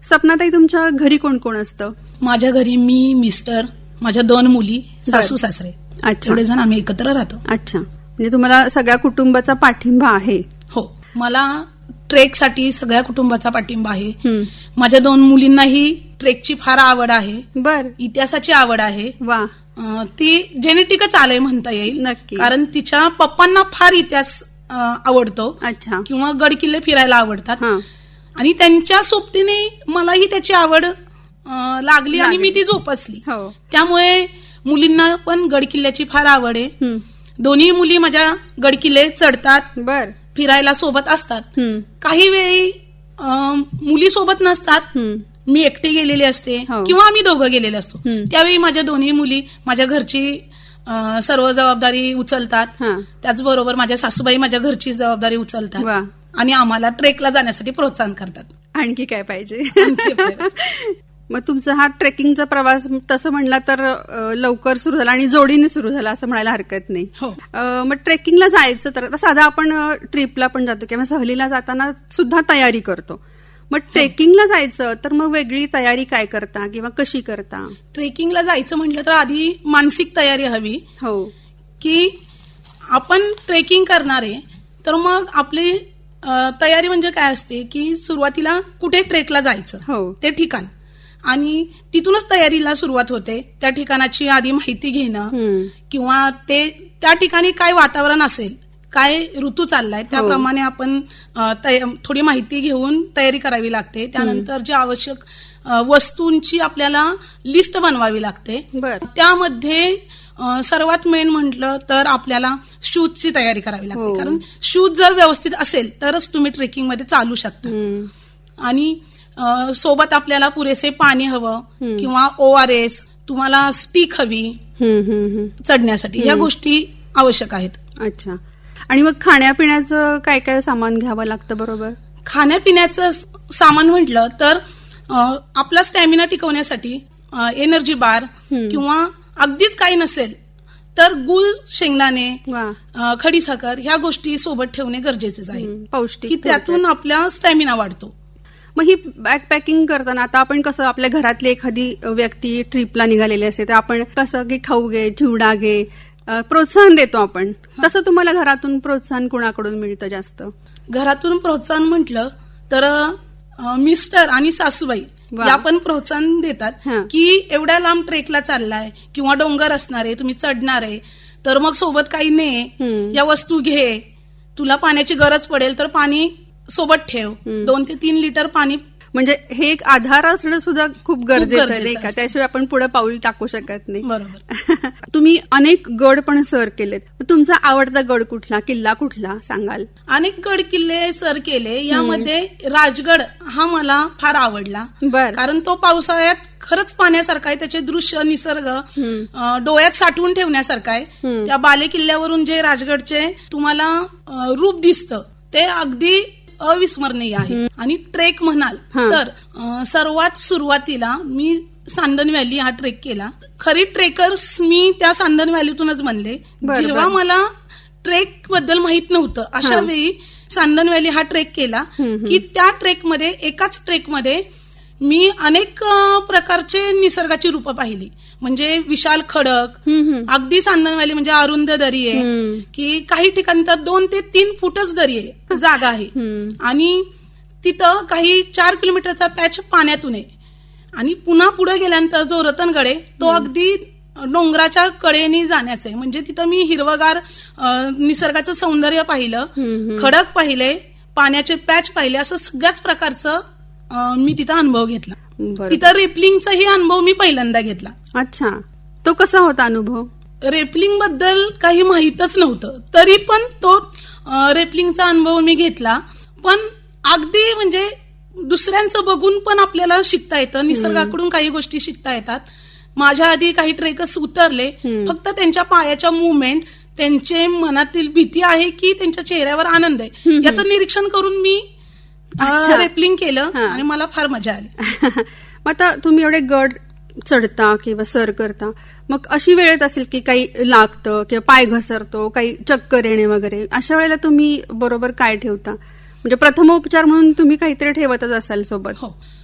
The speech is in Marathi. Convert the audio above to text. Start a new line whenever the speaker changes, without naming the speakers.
सपनाताई, तुमच्या घरी कोण कोण असतं?
माझ्या घरी मी, मिस्टर, माझ्या 2 मुली, सासू सासरे, एवढे जण आम्ही एकत्र राहतो.
अच्छा, म्हणजे तुम्हाला सगळ्या कुटुंबाचा पाठिंबा आहे?
हो, मला ट्रेकसाठी सगळ्या कुटुंबाचा पाठिंबा आहे. माझ्या 2 मुलींनाही ट्रेकची फार आवड आहे.
बर.
इतिहासाची आवड आहे.
वा.
ती जेनेटिकच आलंय म्हणता येईल.
नक्की.
कारण तिच्या पप्पांना फार इतिहास आवडतो.
अच्छा.
किंवा गडकिल्ले फिरायला आवडतात. आणि त्यांच्या सोबतीने मलाही त्याची आवड लागली आणि मी ती जोपासली. त्यामुळे मुलींना पण गडकिल्ल्याची फार आवड आहे. दोन्ही मुली माझ्या गडकिल्ले चढतात.
बर.
फिरायला सोबत असतात. काही वेळी मुली सोबत नसतात, मी एकटी गेलेली असते किंवा आम्ही दोघं गेलेले असतो. त्यावेळी माझ्या दोन्ही मुली माझ्या घरची सर्व जबाबदारी उचलतात. त्याचबरोबर माझ्या सासूबाई माझ्या घरची जबाबदारी उचलतात आणि आम्हाला ट्रेकला जाण्यासाठी प्रोत्साहन करतात.
आणखी काय पाहिजे? मग तुमचा हा ट्रेकिंगचा प्रवास तसं म्हणला तर लवकर सुरू झाला आणि जोडीने सुरू झाला असं म्हणायला हरकत नाही. मग ट्रेकिंगला जायचं तर साधा आपण ट्रिपला पण जातो किंवा सहलीला जाताना सुद्धा तयारी करतो. मग ट्रेकिंगला जायचं तर मग वेगळी तयारी काय करता किंवा कशी करता?
ट्रेकिंगला जायचं म्हटलं तर आधी मानसिक तयारी हवी. हो, की आपण ट्रेकिंग करणारे तर मग आपली तयारी म्हणजे काय असते की सुरुवातीला कुठे ट्रेकला जायचं ते ठिकाण आणि तिथूनच तयारीला सुरुवात होते. त्या ठिकाणाची आधी माहिती घेणं किंवा ते त्या ठिकाणी काय वातावरण असेल, काय ऋतू चाललाय त्याप्रमाणे आपण थोडी माहिती घेऊन तयारी करावी लागते. त्यानंतर जे आवश्यक वस्तूंची आपल्याला लिस्ट बनवावी लागते. त्यामध्ये सर्वात मेन म्हटलं तर आपल्याला शूजची तयारी करावी लागते. कारण शूज जर व्यवस्थित असेल तरच तुम्ही ट्रेकिंगमध्ये चालू शकता. आणि सोबत आपल्याला पुरेसे पाणी हवं किंवा ORS, तुम्हाला स्टिक हवी चढण्यासाठी. या गोष्टी आवश्यक आहेत.
अच्छा. आणि मग खाण्यापिण्याचं काय काय सामान घ्यावं लागतं? बरोबर.
खाण्यापिण्याचं सामान म्हटलं तर आपला स्टॅमिना टिकवण्यासाठी एनर्जी बार किंवा अगदीच काही नसेल तर गुळ, शेंगदाणे, खडीसाखर ह्या गोष्टी सोबत ठेवणे गरजेचेच आहे. पौष्टिक, की त्यातून आपला स्टॅमिना वाढतो.
मग ही बॅकपॅकिंग करताना आता आपण कसं आपल्या घरातली एखादी व्यक्ती ट्रिपला निघालेली असते तर आपण कसं की खाऊ घे, चिवडा घे, प्रोत्साहन देतो आपण. तसं तुम्हाला घरातून प्रोत्साहन कोणाकडून मिळतं जास्त?
घरातून प्रोत्साहन म्हटलं तर मिस्टर आणि सासूबाई या पण प्रोत्साहन देतात की एवढ्या लांब ट्रेकला चाललाय किंवा डोंगर असणार आहे, तुम्ही चढणार आहे तर मग सोबत काही ने, या वस्तू घे, तुला पाण्याची गरज पडेल तर पाणी सोबत ठेव, 2 ते 3 लिटर पाणी. म्हणजे हे एक आधार असणं सुद्धा खूप गरजेचं आहे नाही का? त्याशिवाय आपण पुढे पाऊल टाकू शकत नाही. बरोबर. तुम्ही अनेक गड पण सर केलेत. तुमचा आवडता गड कुठला, किल्ला कुठला सांगाल? अनेक गड किल्ले सर केले. यामध्ये राजगड हा मला फार आवडला. कारण तो पावसाळ्यात खरंच पाहण्यासारखा आहे. त्याचे दृश्य, निसर्ग डोळ्यात साठवून ठेवण्यासारखं आहे. त्या बाले किल्ल्यावरून जे राजगडचे तुम्हाला रूप दिसतं ते अगदी अविस्मरणीय आहे. आणि ट्रेक म्हणाल तर सर्वात सुरुवातीला मी सांदन व्हॅली हा ट्रेक केला. खरी ट्रेकर्स मी त्या सांदन व्हॅलीतूनच बनले. जेव्हा मला ट्रेक बद्दल माहित नव्हतं अशा वेळी सांदन व्हॅली हा ट्रेक केला की त्या ट्रेकमध्ये, एकाच ट्रेकमध्ये मी अनेक प्रकारचे निसर्गाची रूपं पाहिली. म्हणजे विशाल खडक, अगदी सांदन व्हॅली म्हणजे अरुंद दरी आहे की काही ठिकाणी तर 2 ते 3 फूटच दरी आहे, जागा आहे. आणि तिथं काही 4 किलोमीटरचा पॅच पाण्यातून आहे. आणि पुन्हा पुढे गेल्यानंतर जो रतनगड आहे तो अगदी डोंगराच्या कडेने जाण्याचं आहे. म्हणजे तिथं मी हिरवगार निसर्गाचं सौंदर्य पाहिलं, खडक पाहिले, पाण्याचे पॅच पाहिले, असं सगळ्याच प्रकारचं मी तिथं अनुभव घेतला. तिथं रेपलिंगचाही अनुभव मी पहिल्यांदा घेतला.
अच्छा, तो कसा होता अनुभव?
रेपलिंग बद्दल काही माहीतच नव्हतं, तरी पण तो रेपलिंगचा अनुभव मी घेतला. पण अगदी म्हणजे दुसऱ्यांचं बघून पण आपल्याला शिकता येतं, निसर्गाकडून काही गोष्टी शिकता येतात. माझ्या आधी काही ट्रेकर्स उतरले, फक्त त्यांच्या पायाच्या मुवमेंट, त्यांचे मनातील भीती आहे की त्यांच्या चेहऱ्यावर आनंद आहे याचं निरीक्षण करून मी रेपलिंग केलं आणि मला फार मजा आली.
आता तुम्ही एवढे गड चढता किंवा सर करता, मग अशी वेळ येत असेल की काही लागतं किंवा पाय घसरतो, काही चक्कर येणे वगैरे, अशा वेळेला तुम्ही बरोबर काय ठेवता? म्हणजे प्रथमोपचार म्हणून तुम्ही काहीतरी ठेवतच असाल सोबत.
हो,